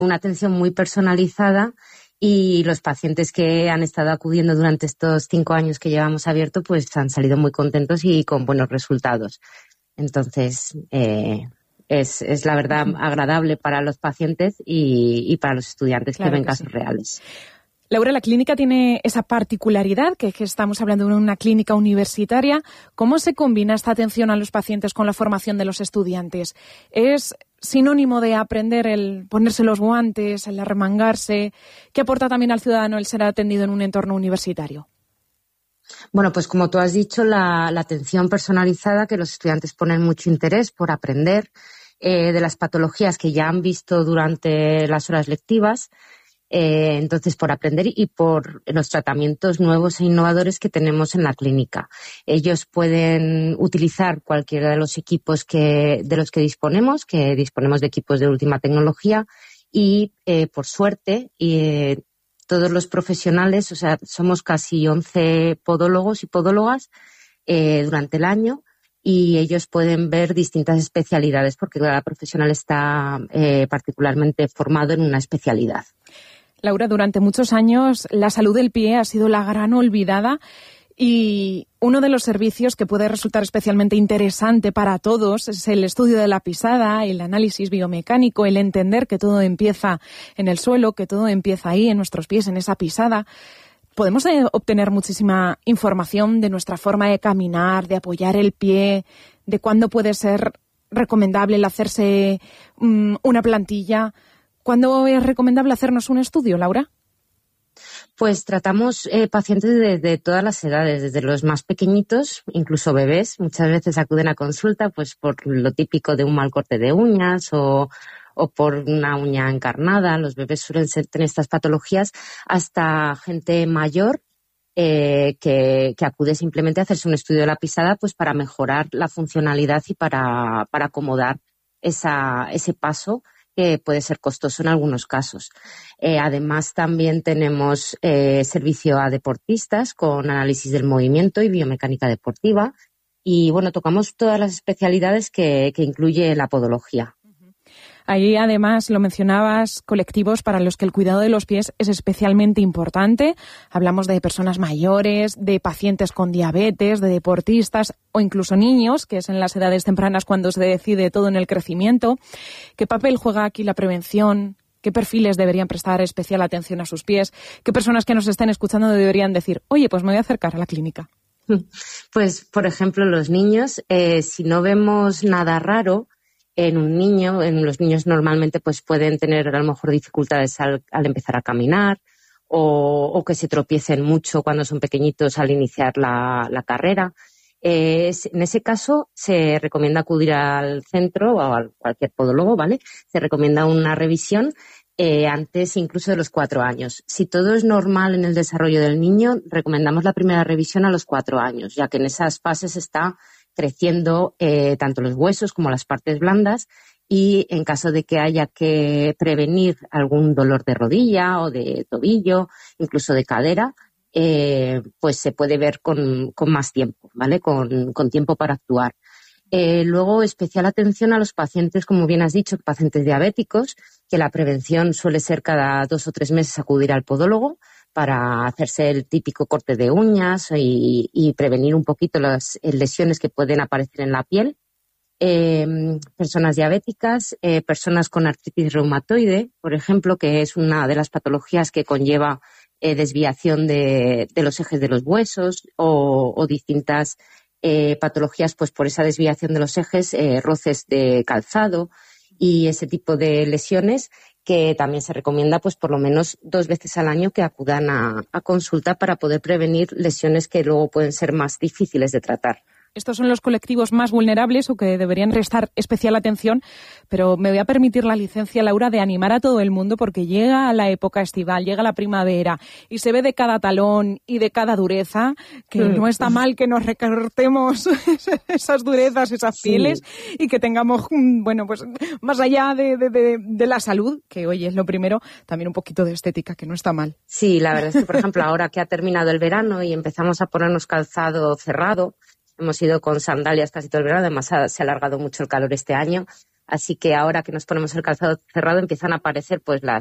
una atención muy personalizada y los pacientes que han estado acudiendo durante estos 5 años que llevamos abierto pues han salido muy contentos y con buenos resultados. Entonces, es la verdad agradable para los pacientes y para los estudiantes que ven casos reales. Laura, la clínica tiene esa particularidad, que estamos hablando de una clínica universitaria. ¿Cómo se combina esta atención a los pacientes con la formación de los estudiantes? ¿Es sinónimo de aprender el ponerse los guantes, el arremangarse? ¿Qué aporta también al ciudadano el ser atendido en un entorno universitario? Bueno, pues como tú has dicho, la atención personalizada, que los estudiantes ponen mucho interés por aprender de las patologías que ya han visto durante las horas lectivas. Entonces, por aprender y por los tratamientos nuevos e innovadores que tenemos en la clínica. Ellos pueden utilizar cualquiera de los equipos de los que disponemos de equipos de última tecnología y, por suerte, todos los profesionales, o sea, somos casi 11 podólogos y podólogas durante el año, y ellos pueden ver distintas especialidades porque cada profesional está particularmente formado en una especialidad. Laura, durante muchos años la salud del pie ha sido la gran olvidada y uno de los servicios que puede resultar especialmente interesante para todos es el estudio de la pisada, el análisis biomecánico, el entender que todo empieza en el suelo, que todo empieza ahí, en nuestros pies, en esa pisada. Podemos obtener muchísima información de nuestra forma de caminar, de apoyar el pie, de cuándo puede ser recomendable el hacerse una plantilla. ¿Cuándo es recomendable hacernos un estudio, Laura? Pues tratamos pacientes de todas las edades, desde los más pequeñitos, incluso bebés. Muchas veces acuden a consulta pues por lo típico de un mal corte de uñas o por una uña encarnada. Los bebés suelen tener estas patologías, hasta gente mayor que acude simplemente a hacerse un estudio de la pisada pues para mejorar la funcionalidad y para acomodar ese paso, que puede ser costoso en algunos casos. Además, también tenemos servicio a deportistas con análisis del movimiento y biomecánica deportiva. Y bueno, tocamos todas las especialidades que incluye la podología. Ahí, además, lo mencionabas, colectivos para los que el cuidado de los pies es especialmente importante. Hablamos de personas mayores, de pacientes con diabetes, de deportistas o incluso niños, que es en las edades tempranas cuando se decide todo en el crecimiento. ¿Qué papel juega aquí la prevención? ¿Qué perfiles deberían prestar especial atención a sus pies? ¿Qué personas que nos estén escuchando deberían decir, oye, pues me voy a acercar a la clínica? Pues, por ejemplo, los niños, si no vemos nada raro en un niño, los niños normalmente pues pueden tener a lo mejor dificultades al empezar a caminar o que se tropiecen mucho cuando son pequeñitos al iniciar la carrera. En ese caso se recomienda acudir al centro o a cualquier podólogo, ¿vale? Se recomienda una revisión antes incluso de los 4 años. Si todo es normal en el desarrollo del niño, recomendamos la primera revisión a los 4 años, ya que en esas fases está creciendo tanto los huesos como las partes blandas, y en caso de que haya que prevenir algún dolor de rodilla o de tobillo, incluso de cadera, pues se puede ver con más tiempo, ¿vale? Con tiempo para actuar. Luego, especial atención a los pacientes, como bien has dicho, pacientes diabéticos, que la prevención suele ser cada 2 o 3 meses acudir al podólogo para hacerse el típico corte de uñas y prevenir un poquito las lesiones que pueden aparecer en la piel. Personas diabéticas, personas con artritis reumatoide, por ejemplo, que es una de las patologías que conlleva desviación de los ejes de los huesos o distintas patologías pues por esa desviación de los ejes, roces de calzado y ese tipo de lesiones, que también se recomienda pues por lo menos 2 veces al año que acudan a consulta para poder prevenir lesiones que luego pueden ser más difíciles de tratar. Estos son los colectivos más vulnerables o que deberían prestar especial atención, pero me voy a permitir la licencia, Laura, de animar a todo el mundo porque llega la época estival, llega la primavera y se ve de cada talón y de cada dureza que no está mal que nos recortemos esas durezas, esas pieles, y que tengamos, bueno, pues más allá de la salud, que oye, es lo primero, también un poquito de estética, que no está mal. Sí, la verdad es que, por ejemplo, ahora que ha terminado el verano y empezamos a ponernos calzado cerrado, hemos ido con sandalias casi todo el verano, además se ha alargado mucho el calor este año, Así que ahora que nos ponemos el calzado cerrado empiezan a aparecer pues las